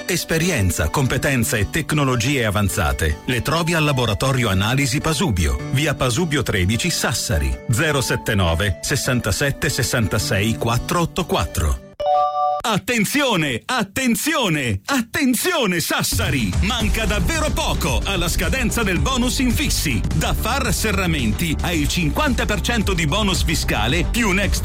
Esperienza, competenza e tecnologie avanzate le trovi al Laboratorio Analisi Pasubio, via Pasubio 13 Sassari, 079 67 66 484. Attenzione, attenzione, attenzione Sassari! Manca davvero poco alla scadenza del bonus infissi. Da Far Serramenti hai il 50% di bonus fiscale più un extra